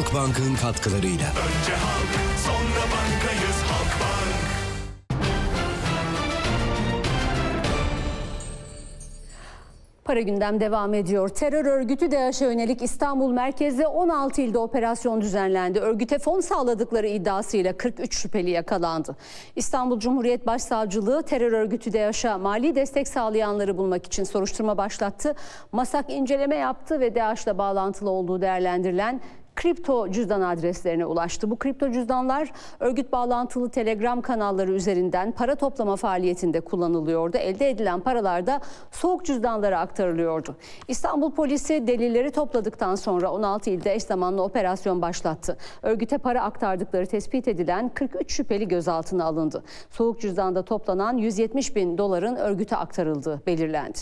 Halkbank'ın katkılarıyla. Önce halk, sonra bankayız Halkbank. Para Gündem devam ediyor. Terör örgütü DAEŞ'e yönelik İstanbul merkezde 16 ilde operasyon düzenlendi. Örgüte fon sağladıkları iddiasıyla 43 şüpheli yakalandı. İstanbul Cumhuriyet Başsavcılığı terör örgütü DAEŞ'e mali destek sağlayanları bulmak için soruşturma başlattı. MASAK inceleme yaptı ve DAEŞ'le bağlantılı olduğu değerlendirilen kripto cüzdan adreslerine ulaştı. Bu kripto cüzdanlar örgüt bağlantılı Telegram kanalları üzerinden para toplama faaliyetinde kullanılıyordu. Elde edilen paralar da soğuk cüzdanlara aktarılıyordu. İstanbul polisi delilleri topladıktan sonra 16 ilde eş zamanlı operasyon başlattı. Örgüte para aktardıkları tespit edilen 43 şüpheli gözaltına alındı. Soğuk cüzdanda toplanan 170 bin doların örgüte aktarıldığı belirlendi.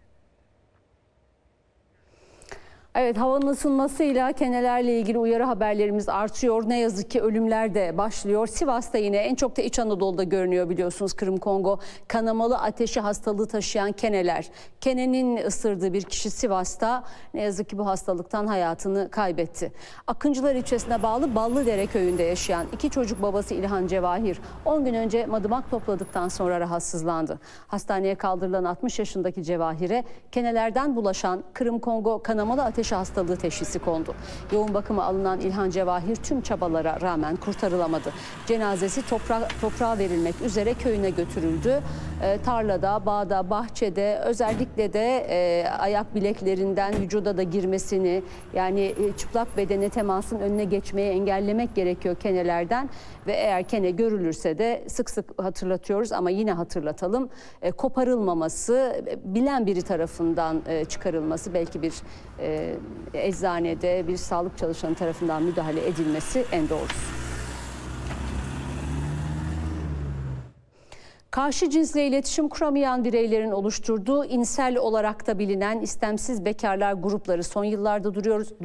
Evet, havanın ısınmasıyla kenelerle ilgili uyarı haberlerimiz artıyor. Ne yazık ki ölümler de başlıyor. Sivas'ta yine, en çok da İç Anadolu'da görünüyor biliyorsunuz. Kırım-Kongo kanamalı ateşi hastalığı taşıyan keneler. Kenenin ısırdığı bir kişi Sivas'ta ne yazık ki bu hastalıktan hayatını kaybetti. Akıncılar ilçesine bağlı Ballıdere köyünde yaşayan 2 çocuk babası İlhan Cevahir 10 gün önce madımak topladıktan sonra rahatsızlandı. Hastaneye kaldırılan 60 yaşındaki Cevahir'e kenelerden bulaşan Kırım-Kongo kanamalı ateşi hastalığı teşhisi kondu. Yoğun bakıma alınan İlhan Cevahir tüm çabalara rağmen kurtarılamadı. Cenazesi toprağa verilmek üzere köyüne götürüldü. Tarlada, bağda, bahçede, özellikle de ayak bileklerinden vücuda da girmesini, yani çıplak bedene temasın önüne geçmeyi engellemek gerekiyor kenelerden. Ve eğer kene görülürse de sık sık hatırlatıyoruz ama yine hatırlatalım, koparılmaması, bilen biri tarafından çıkarılması, belki bir eczanede bir sağlık çalışanı tarafından müdahale edilmesi en doğrusu. Karşı cinsle iletişim kuramayan bireylerin oluşturduğu insel olarak da bilinen istemsiz bekarlar grupları son yıllarda